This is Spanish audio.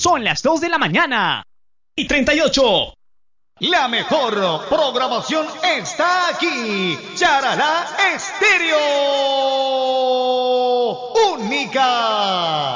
Son las 2 de la mañana y 38. La mejor programación está aquí. Charalá Estéreo. Única.